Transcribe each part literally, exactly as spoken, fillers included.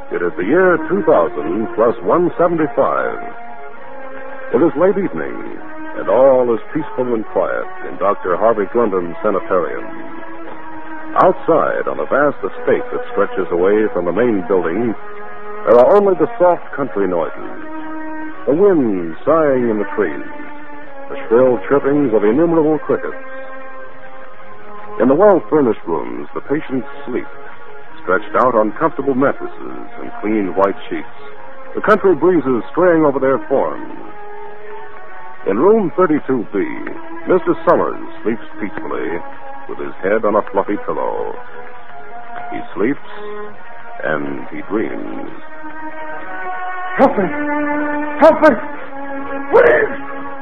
It is the year two thousand plus one seventy-five. It is late evening, and all is peaceful and quiet in Doctor Harvey Glendon's sanitarium. Outside, on a vast estate that stretches away from the main building, there are only the soft country noises, the wind sighing in the trees, the shrill chirpings of innumerable crickets. In the well-furnished rooms, the patients sleep, stretched out on comfortable mattresses and clean white sheets, the country breezes straying over their forms. In room thirty-two B, Mister Summers sleeps peacefully with his head on a fluffy pillow. He sleeps and he dreams. Help me! Help me! Please!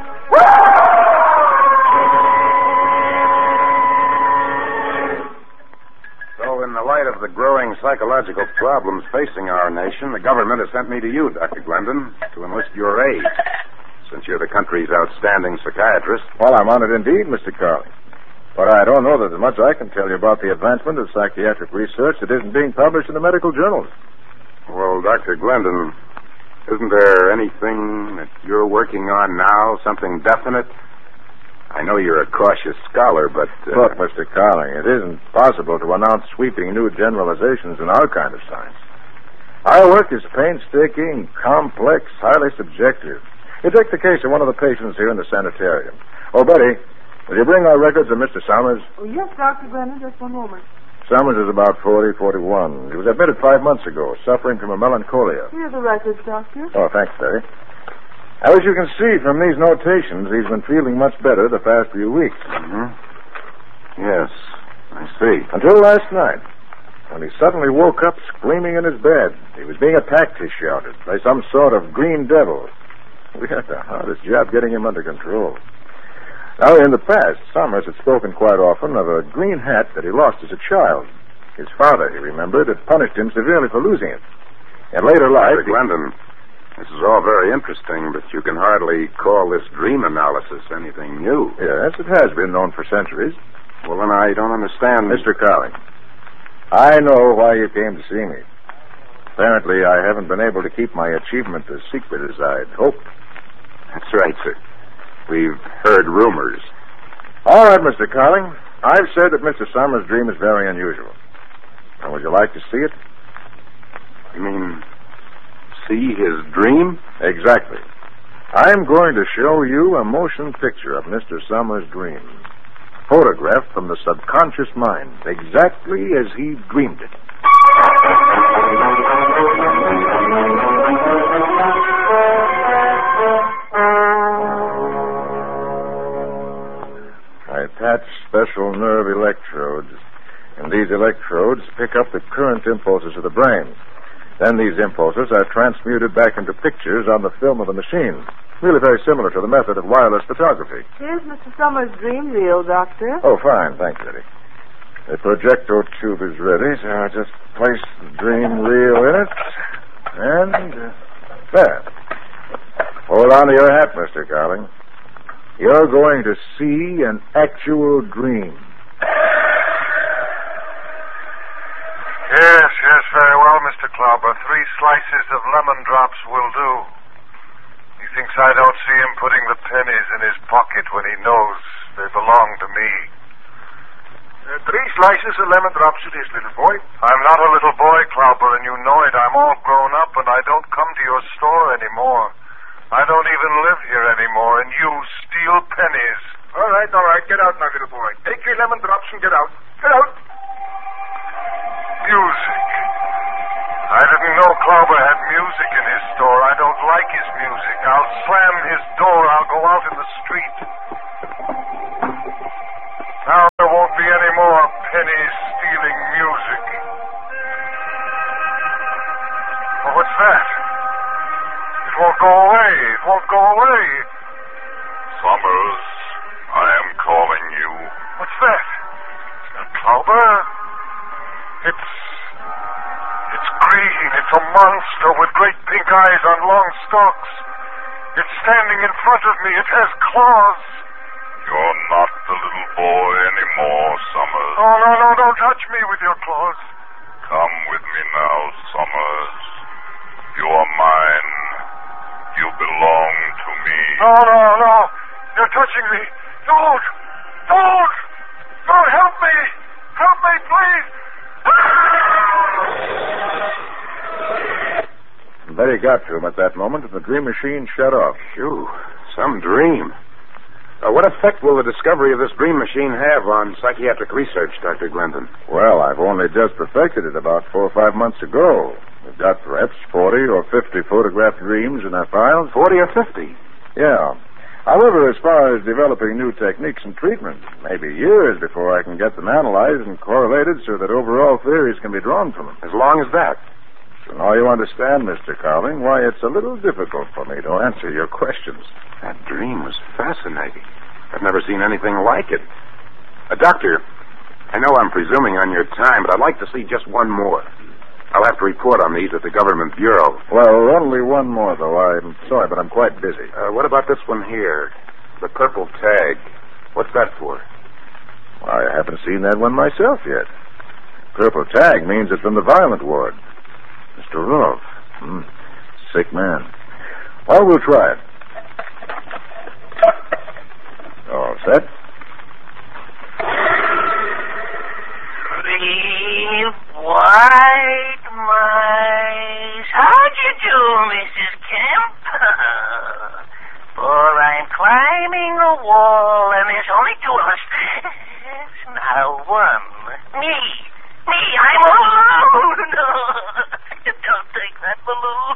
So, in the light of the growing psychological problems facing our nation, the government has sent me to you, Doctor Glendon, to enlist your aid, since you're the country's outstanding psychiatrist. Well, I'm honored indeed, Mister Carling. But I don't know that there's much I can tell you about the advancement of psychiatric research that isn't being published in the medical journals. Well, Doctor Glendon, isn't there anything that you're working on now, something definite? I know you're a cautious scholar, but... Uh... Look, Mister Carling, it isn't possible to announce sweeping new generalizations in our kind of science. Our work is painstaking, complex, highly subjective. You take the case of one of the patients here in the sanitarium. Oh, Betty, will you bring our records of Mister Summers? Oh, yes, Doctor Glendon, just one moment. Summers is about forty, forty-one. He was admitted five months ago, suffering from a melancholia. Here are the records, Doctor. Oh, thanks, Betty. Now, as you can see from these notations, he's been feeling much better the past few weeks. Mm-hmm. Yes, I see. Until last night, when he suddenly woke up screaming in his bed. He was being attacked, he shouted, by some sort of green devil. We had the hardest job getting him under control. Now, in the past, Summers had spoken quite often of a green hat that he lost as a child. His father, he remembered, had punished him severely for losing it. In later life... Mister Glendon, this is all very interesting, but you can hardly call this dream analysis anything new. Yes, it has been known for centuries. Well, then I don't understand... Mister Carling, I know why you came to see me. Apparently, I haven't been able to keep my achievement as secret as I'd hoped. That's right, sir. We've heard rumors. All right, Mister Carling. I've said that Mister Summers' dream is very unusual. Now, would you like to see it? You mean see his dream? Exactly. I'm going to show you a motion picture of Mister Summers' dream. Photographed from the subconscious mind, exactly as he dreamed it. I attach special nerve electrodes, and these electrodes pick up the current impulses of the brain. Then these impulses are transmuted back into pictures on the film of the machine. Really very similar to the method of wireless photography. Here's Mister Summers' dream reel, Doctor. Oh, fine. Thanks, Eddie. The projector tube is ready, so I'll just place the dream reel in it. And uh, there. Hold on to your hat, Mister Carling. You're going to see an actual dream. Yes, yes, very well, Mister Klauber. Three slices of lemon drops will do. He thinks I don't see him putting the pennies in his pocket when he knows they belong to me. Uh, three slices of lemon drops it is, little boy. I'm not a little boy, Klauber, and you know it. I'm all grown up, and I don't come to your store anymore. I don't even live here anymore, and you steal pennies. All right, all right. Get out now, little boy. Take your lemon drops and get out. Get out. Music. I didn't know Klauber had music in his store. I don't like his music. I'll slam his door. I'll go out in the street. Now there won't be any more penny-stealing music. Oh, what's that? It won't go away. It won't go away. Summers, I am calling you. What's that? It's not Klauber. It's... It's green. It's a monster with great pink eyes on long stalks. It's standing in front of me. It has claws. You're not the little boy anymore, Summers. Oh, no, no, don't touch me with your claws. Come with me now, Summers. No, no, no. You're touching me. Don't. Don't. Don't help me. Help me, please. Betty got to him at that moment, and the dream machine shut off. Phew. Some dream. Uh, what effect will the discovery of this dream machine have on psychiatric research, Doctor Glendon? Well, I've only just perfected it about four or five months ago. We've got perhaps forty or fifty photographed dreams in our files. Forty or fifty? Yeah. However, as far as developing new techniques and treatment, maybe years before I can get them analyzed and correlated so that overall theories can be drawn from them. As long as that? So now you understand, Mister Cowling, why it's a little difficult for me to answer your questions. That dream was fascinating. I've never seen anything like it. Uh, doctor, I know I'm presuming on your time, but I'd like to see just one more. I'll have to report on these at the government bureau. Well, only one more, though. I'm sorry, but I'm quite busy. Uh, what about this one here? The purple tag. What's that for? I haven't seen that one myself yet. Purple tag means it's from the violent ward. Mister Rolfe. Hmm. Sick man. Well, we'll try it. All set? Three white mice. How'd you do, Missus Kemp? For I'm climbing a wall, and there's only two of us. Now one. Me. Me, I'm alone. Don't take that balloon.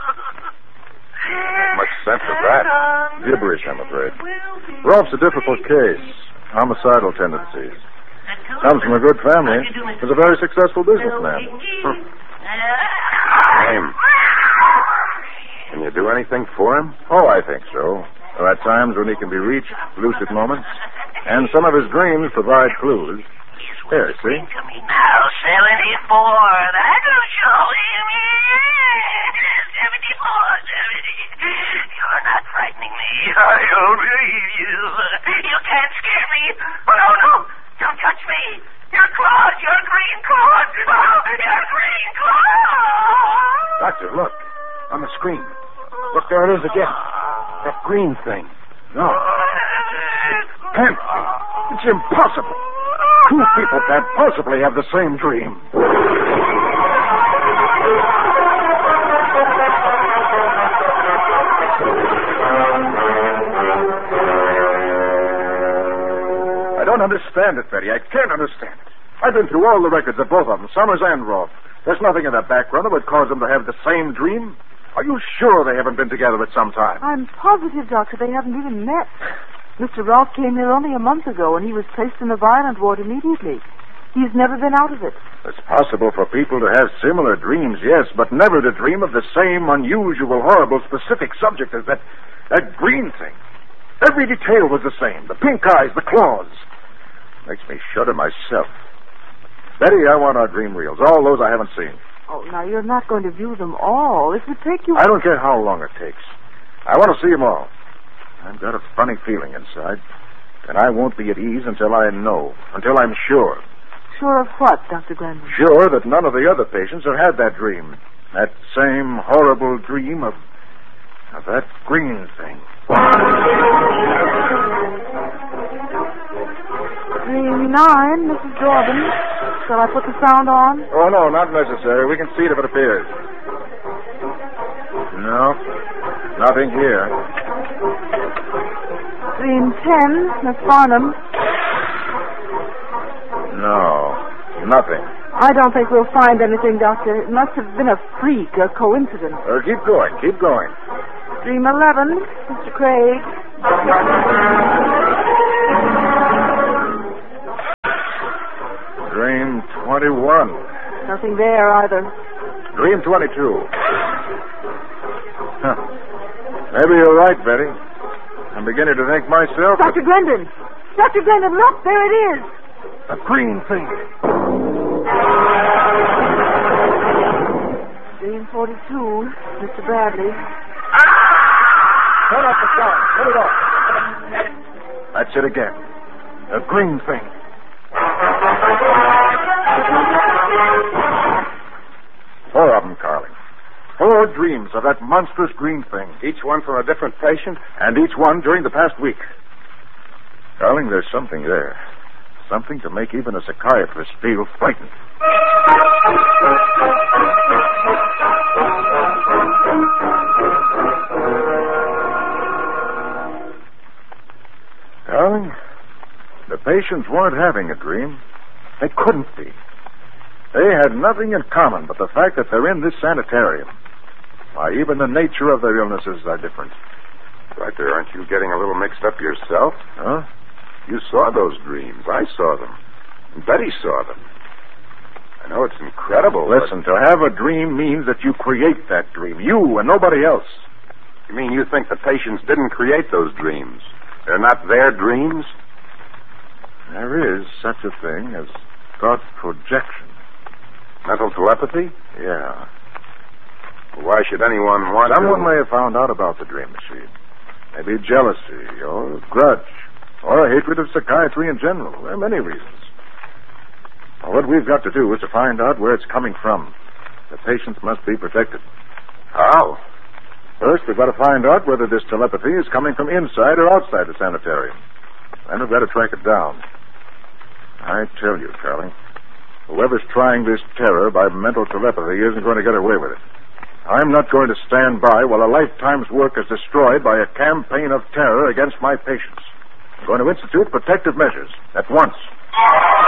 Much sense of that. Gibberish, I'm afraid. Rolfe's a difficult case. Homicidal tendencies. Comes from a good family. Was a very successful businessman. Hmm. Name. Can you do anything for him? Oh, I think so. There are times when he can be reached, lucid moments, and some of his dreams provide clues. There, see? To me now, seventy-four. That'll show him. seventy-four, seventy. You're not frightening me. I don't believe you. You can't scare me. Oh, no, no. Don't touch me. Your claws, your green claws. Oh, your green claws. Doctor, look. On the screen. Look, there it is again. That green thing. No. It can't be. It's impossible. Two people can't possibly have the same dream. I don't understand it, Betty. I can't understand it. I've been through all the records of both of them, Summers and Rolfe. There's nothing in their background that would cause them to have the same dream. Are you sure they haven't been together at some time? I'm positive, Doctor, they haven't even met. Mister Rolfe came here only a month ago, and he was placed in the violent ward immediately. He's never been out of it. It's possible for people to have similar dreams, yes, but never to dream of the same unusual, horrible, specific subject as that, that green thing. Every detail was the same. The pink eyes, the claws. Makes me shudder myself. Betty, I want our dream reels, all those I haven't seen. Oh, now, you're not going to view them all. It would take you... I don't care how long it takes. I want to see them all. I've got a funny feeling inside, and I won't be at ease until I know, until I'm sure. Sure of what, Doctor Glendon? Sure that none of the other patients have had that dream. That same horrible dream of, of that green thing. Dream nine, Missus Jordan. Shall I put the sound on? Oh, no, not necessary. We can see it if it appears. No, nothing here. Dream ten, Miss Farnham. No, nothing. I don't think we'll find anything, Doctor. It must have been a freak, a coincidence. Uh, keep going, keep going. Dream eleven, Mister Craig. Dream twenty-one. Nothing there either. Dream twenty-two. Huh. Maybe you're right, Betty. I'm beginning to think myself... Doctor that... Glendon! Doctor Glendon, look! There it is! A green thing. Dream forty-two, Mister Bradley. Turn off the sound. Turn it off. That's it again. A green thing. Four of them, Carly. Four dreams. dreams of that monstrous green thing. Each one from a different patient? And each one during the past week. Darling, there's something there. Something to make even a psychiatrist feel frightened. Darling, the patients weren't having a dream. They couldn't be. They had nothing in common but the fact that they're in this sanitarium. Why, even the nature of their illnesses are different. Doctor, aren't you getting a little mixed up yourself? Huh? You saw those dreams. I saw them. And Betty saw them. I know it's incredible. Listen, but... to have a dream means that you create that dream. You and nobody else. You mean you think the patients didn't create those dreams? They're not their dreams? There is such a thing as thought projection. Mental telepathy? Yeah. Well, why should anyone want Someone to... may have found out about the dream machine. Maybe jealousy or grudge or a hatred of psychiatry in general. There are many reasons. Well, what we've got to do is to find out where it's coming from. The patients must be protected. How? First, we've got to find out whether this telepathy is coming from inside or outside the sanitarium. Then we've got to track it down. I tell you, Charlie, whoever's trying this terror by mental telepathy isn't going to get away with it. I'm not going to stand by while a lifetime's work is destroyed by a campaign of terror against my patients. I'm going to institute protective measures at once.